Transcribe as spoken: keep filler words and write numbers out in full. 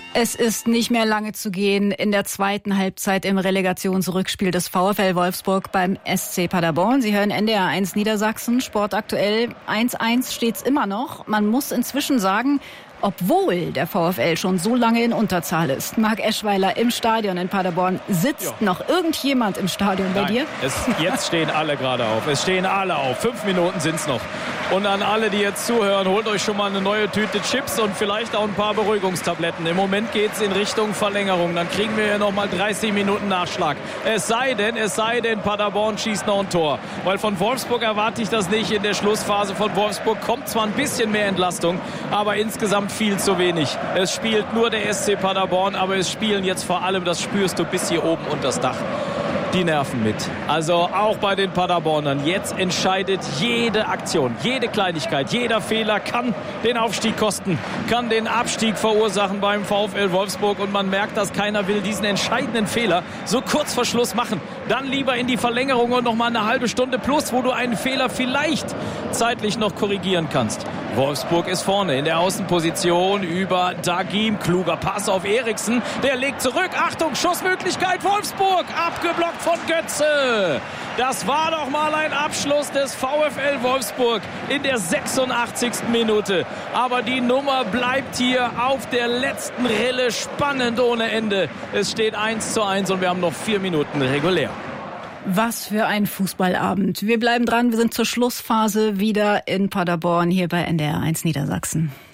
Es ist nicht mehr lange zu gehen in der zweiten Halbzeit im Relegationsrückspiel des VfL Wolfsburg beim S C Paderborn. Sie hören N D R eins Niedersachsen, Sport aktuell. eins eins steht's immer noch. Man muss inzwischen sagen, obwohl der VfL schon so lange in Unterzahl ist. Marc Eschweiler im Stadion in Paderborn. Sitzt ja noch irgendjemand im Stadion bei Nein, dir? Es, jetzt stehen alle gerade auf. Es stehen alle auf. Fünf Minuten sind's noch. Und an alle, die jetzt zuhören, holt euch schon mal eine neue Tüte Chips und vielleicht auch ein paar Beruhigungstabletten. Im Moment geht's in Richtung Verlängerung. Dann kriegen wir ja noch mal dreißig Minuten Nachschlag. Es sei denn, es sei denn, Paderborn schießt noch ein Tor. Weil von Wolfsburg erwarte ich das nicht. In der Schlussphase von Wolfsburg kommt zwar ein bisschen mehr Entlastung, aber insgesamt viel zu wenig. Es spielt nur der S C Paderborn, aber es spielen jetzt vor allem, das spürst du bis hier oben unter das Dach, die Nerven mit. Also auch bei den Paderbornern. Jetzt entscheidet jede Aktion, jede Kleinigkeit, jeder Fehler kann den Aufstieg kosten, kann den Abstieg verursachen beim VfL Wolfsburg. Und man merkt, dass keiner will diesen entscheidenden Fehler so kurz vor Schluss machen. Dann lieber in die Verlängerung und noch mal eine halbe Stunde plus, wo du einen Fehler vielleicht zeitlich noch korrigieren kannst. Wolfsburg ist vorne in der Außenposition über Dagim. Kluger Pass auf Eriksen. Der legt zurück. Achtung, Schussmöglichkeit Wolfsburg. Abgeblockt von Götze. Das war doch mal ein Abschluss des VfL Wolfsburg in der sechsundachtzigsten Minute. Aber die Nummer bleibt hier auf der letzten Rille spannend ohne Ende. Es steht eins zu eins und wir haben noch vier Minuten regulär. Was für ein Fußballabend. Wir bleiben dran, wir sind zur Schlussphase wieder in Paderborn hier bei N D R eins Niedersachsen.